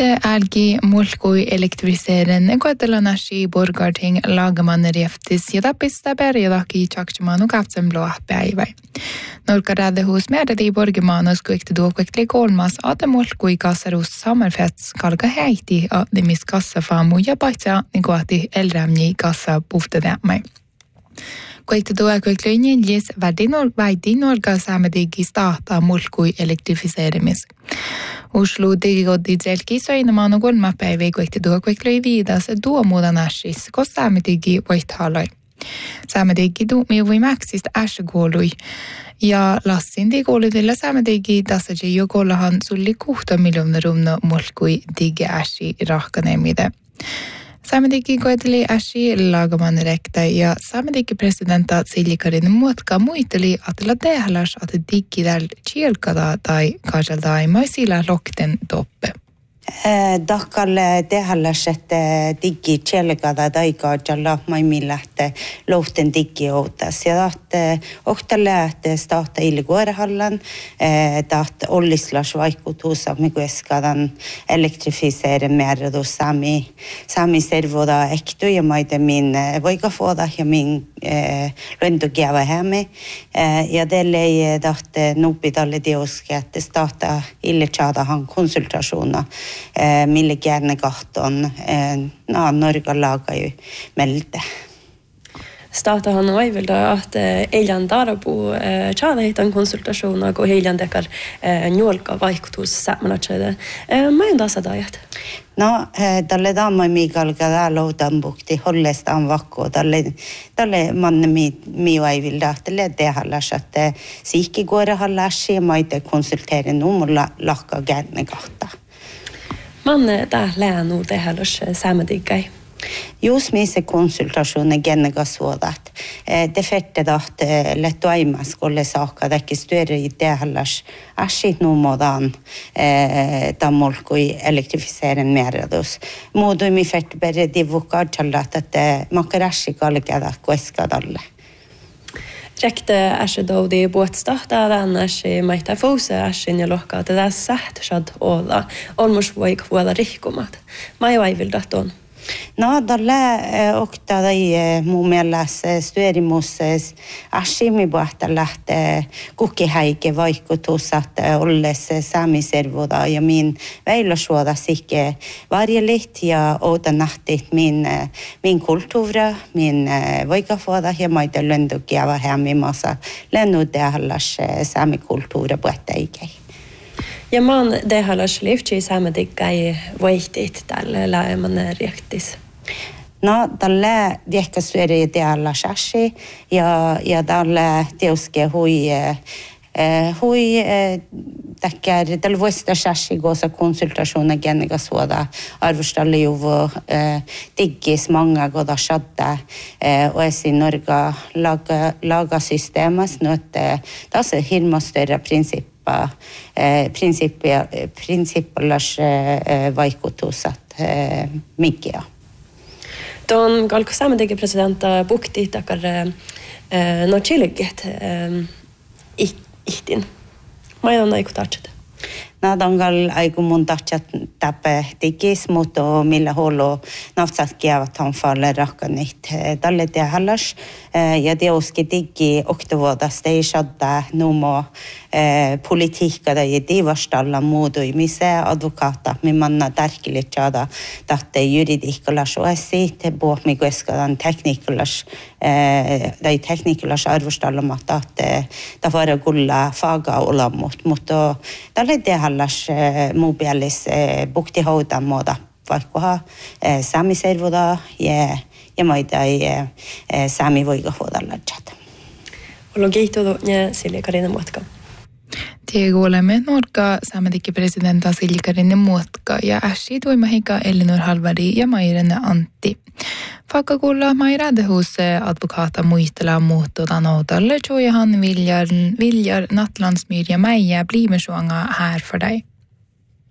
Ite algi mulkui elektrifiseren koetelanashi borgarting lagaman rieftis ja tapista perjadaki chaksmanu kaftsen blå päivä. Nolkarade hos meredi borgemanus kuikte duokvekli kolmas ate mulkui kasarus sammerfets kalka heiti a nimis kassafamu ja paitsa nikoati elrämni kassa puftedämai. Kuikte duokvekli njengis vädi norga saamedigi stahta mulkui elektrifiseremis. Oslo digodi jelki soinamano kolmapäivä kuikte duokvekli viidas duomudanashis kos saamedigi voithaloi. Saamedigi duumi maksist äskekoului. Ja lassin digolidilla saamedigi tasaji jokollahan sulli 6 miljoonaa rumna mulkui digi äsi rahkanemide. Saamedigi koeteli äsi lagaman rekta ja saamedigi presidenta Silja-Karin Muotka muiteli atella tehalas at digidal chielkada tai kajalda maisilla lokten toppe. Dakkalle tehallasset digi chielkada tai kajalla maimillähte lohten digi outas ja tahte ohtalähte stahta ilguorahallan taht ollislas vaikutusa mikueskadan elektrifiseeren määrätus sami servoda ektu ja maide min voikafoda ja min lentokiava hämme ja tälle tahte nuppitalle teoske että stahta illetsadahan konsultationer mille gerne kahton Norge laga ju melde. Staten har aivilda att eilan darabu chadaitan konsultationer och eilan dekar njolka vaikutus sämmanatshede. Mä dasadajat. No, dalle damma Mikael Gadalo dambukti hollestaan vakko dalle manne mi aivilda dalle tehallas att sikki går hallashi maite konsultera nummulla lakka gerne kahta. Man där lär nog det här lös saamedigai. Just missä konsultationer gennegasvuodat. Det fette att lettoaimas skulle saaka täkki större i det hallas asit numodan tammolkui elektrifiseeren määrätus. Muodui fette bere divukadjallat että makarashi kalkada kueskadalle. Rekte äsje då det båtstahta annars maita fose äsje ja lohka att det sätt shad olla almost voi kvuoda rikkomat. Mai aivildat on. No, dalle okta dai mumellas styrimus ashimi bohta lähte kukki häike vaikutus att olles saamiservoda ja min väilösuoda sikke varjelit ja outa nahtit min kulttuura min voikafoda ja maita löndukiava hämmi massa lennude hallas saamikulttuura bohtaikei. Ja man det hallas livchi saamedigai voihtit tälle lääman riektis. No, tällä viehkäsyöri tealla shashi ja tällä teoske hui tackar tällä vuosta shashi gosa konsultationer genega suoda arvostalle juvo diggis många goda shadda och i Norge laga systemas nåt das hirma större principallas vaikutusat mikä. Don galko saamedigi presidenta bukti takar no chiliget ihtin. Majon aiku tartset. Nadangal aiku mun tartset tappe digis mutta millä holo naftsat kiavat han faller rakkanit. Dalle te hallas ja teoski digi oktovodas te shadda numo politiikka da divastalla muodoi missä advokata mi manna tärkeligt chada tahte juridikkalas osi te bohmi kueskadan teknikkalas dai teknikkalas arvostalla tahte tavara gulla faga olamut mutta dalle te hallas mobilis bukti hauta moda vaikka saamiservoda ja maidai saami voiga hodalla chat. Logiito ja Silja-Karin Muotka. Olemme Norga saamedigi presidenta Silja-Karin Muotka ja äsi toimahika Elinor Halvari ja Mairene Antti. Fakkakulla Mairadehus advokata muistella muuttudan oudalle, joihan viljar Nattlandsmyr ja Mäijä blimesuanga här för dig.